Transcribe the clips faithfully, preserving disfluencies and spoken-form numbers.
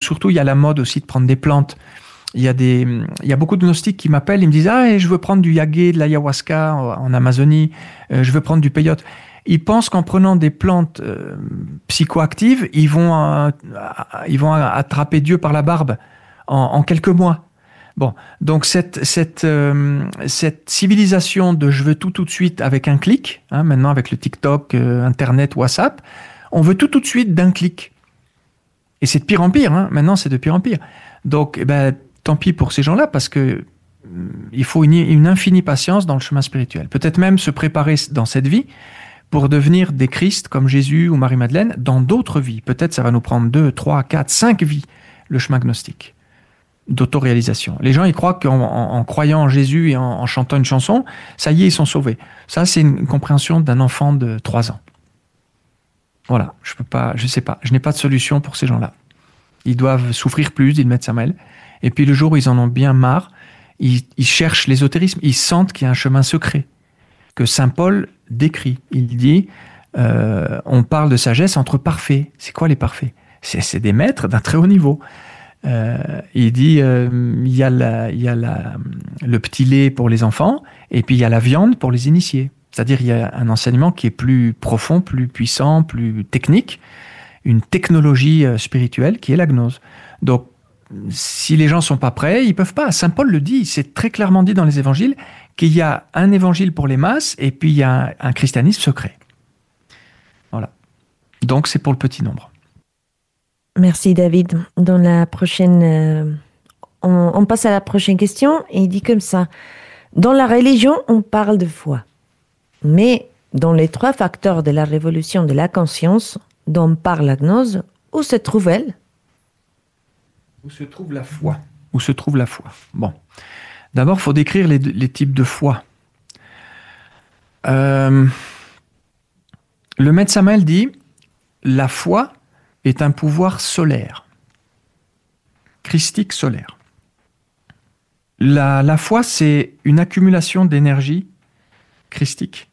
surtout, il y a la mode aussi de prendre des plantes. Il y a, des, il y a beaucoup de gnostiques qui m'appellent, ils me disent « Ah, je veux prendre du yagé, de l'ayahuasca en Amazonie, euh, je veux prendre du peyote. » Ils pensent qu'en prenant des plantes euh, psychoactives, ils vont, euh, ils vont attraper Dieu par la barbe en, en quelques mois. Bon, donc cette, cette, euh, cette civilisation de « je veux tout tout de suite avec un clic hein, », maintenant avec le TikTok, euh, Internet, WhatsApp, on veut tout tout de suite d'un clic. Et c'est de pire en pire, hein. Maintenant c'est de pire en pire. Donc, eh ben, tant pis pour ces gens-là, parce que il faut une, une infinie patience dans le chemin spirituel. Peut-être même se préparer dans cette vie pour devenir des Christ comme Jésus ou Marie-Madeleine dans d'autres vies. Peut-être ça va nous prendre deux, trois, quatre, cinq vies, le chemin gnostique d'autoréalisation. Les gens, ils croient qu'en en, en croyant en Jésus et en, en chantant une chanson, ça y est, ils sont sauvés. Ça, c'est une compréhension d'un enfant de trois ans. Voilà, je peux pas, je sais pas, je n'ai pas de solution pour ces gens-là. Ils doivent souffrir plus, dit le maître Samuel. Et puis le jour où ils en ont bien marre, ils, ils cherchent l'ésotérisme, ils sentent qu'il y a un chemin secret que saint Paul décrit. Il dit, euh, on parle de sagesse entre parfaits. C'est quoi les parfaits ? c'est, c'est des maîtres d'un très haut niveau. Euh, il dit, euh, il y a, la, il y a la, le petit lait pour les enfants, et puis il y a la viande pour les initiés. C'est-à-dire il y a un enseignement qui est plus profond, plus puissant, plus technique, une technologie spirituelle qui est la gnose. Donc, si les gens ne sont pas prêts, ils ne peuvent pas. Saint Paul le dit, c'est très clairement dit dans les évangiles, qu'il y a un évangile pour les masses et puis il y a un, un christianisme secret. Voilà. Donc, c'est pour le petit nombre. Merci David. Dans la prochaine, euh, on, on passe à la prochaine question et il dit comme ça. Dans la religion, on parle de foi. Mais dans les trois facteurs de la révolution de la conscience dont parle la gnose, où se trouve-elle ? Où se trouve la foi ? Où se trouve la foi ? Bon. D'abord, il faut décrire les, les types de foi. Euh, le maître Samuel dit, la foi est un pouvoir solaire, christique solaire. La, la foi, c'est une accumulation d'énergie christique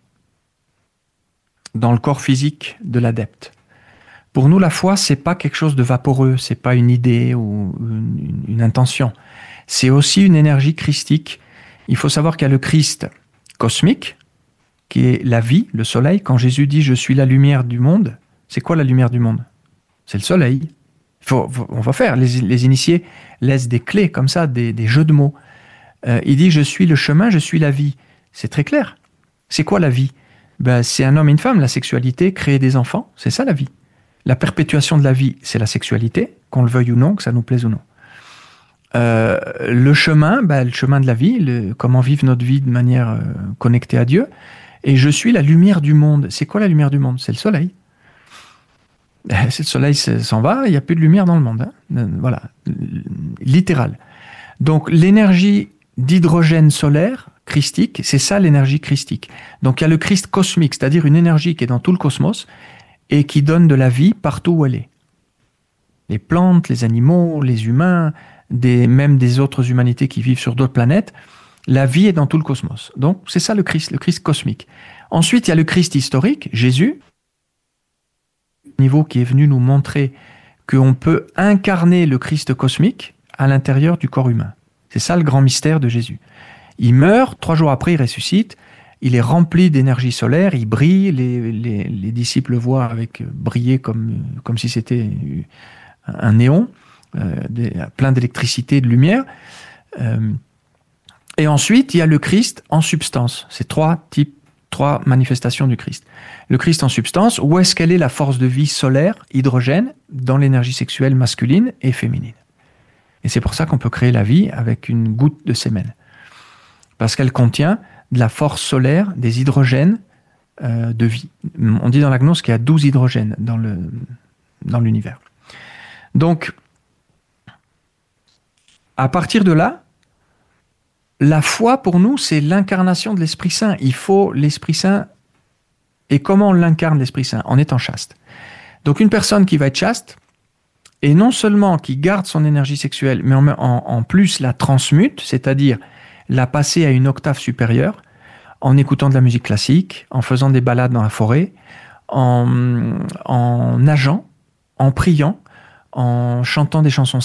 dans le corps physique de l'adepte. Pour nous, la foi, c'est pas quelque chose de vaporeux, c'est pas une idée ou une, une intention. C'est aussi une énergie christique. Il faut savoir qu'il y a le Christ cosmique, qui est la vie, le soleil. Quand Jésus dit « je suis la lumière du monde », c'est quoi la lumière du monde ? C'est le soleil. Faut, faut, on va faire. Les, les initiés laissent des clés comme ça, des, des jeux de mots. Euh, il dit « je suis le chemin, je suis la vie ». C'est très clair. C'est quoi la vie ? Ben, c'est un homme et une femme, la sexualité, créer des enfants, c'est ça la vie. La perpétuation de la vie, c'est la sexualité, qu'on le veuille ou non, que ça nous plaise ou non. Euh, le chemin, ben, le chemin de la vie, le, comment vivre notre vie de manière euh, connectée à Dieu. Et je suis la lumière du monde. C'est quoi la lumière du monde ? C'est le soleil. Si le soleil s'en va, il n'y a plus de lumière dans le monde. Hein. Voilà, littéral. Donc l'énergie d'hydrogène solaire, christique, c'est ça l'énergie christique. Donc il y a le Christ cosmique, c'est-à-dire une énergie qui est dans tout le cosmos et qui donne de la vie partout où elle est. Les plantes, les animaux, les humains, des, même des autres humanités qui vivent sur d'autres planètes, la vie est dans tout le cosmos. Donc c'est ça le Christ, le Christ cosmique. Ensuite, il y a le Christ historique, Jésus, niveau qui est venu nous montrer qu'on peut incarner le Christ cosmique à l'intérieur du corps humain. C'est ça le grand mystère de Jésus. Il meurt, trois jours après il ressuscite, il est rempli d'énergie solaire, il brille, les, les, les disciples le voient avec briller comme, comme si c'était un néon, euh, des, plein d'électricité, de lumière. Euh, et ensuite, il y a le Christ en substance. C'est trois types, trois manifestations du Christ. Le Christ en substance, où est-ce qu'elle est la force de vie solaire, hydrogène, dans l'énergie sexuelle masculine et féminine. Et c'est pour ça qu'on peut créer la vie avec une goutte de sémen. Parce qu'elle contient de la force solaire, des hydrogènes euh, de vie. On dit dans la gnose qu'il y a douze hydrogènes dans, le, dans l'univers. Donc, à partir de là, la foi pour nous, c'est l'incarnation de l'Esprit Saint. Il faut l'Esprit Saint. Et comment on l'incarne, l'Esprit Saint ? En étant chaste. Donc une personne qui va être chaste, et non seulement qui garde son énergie sexuelle, mais en, en, en plus la transmute, c'est-à-dire la passer à une octave supérieure, en écoutant de la musique classique, en faisant des balades dans la forêt, en, en nageant, en priant, en chantant des chansons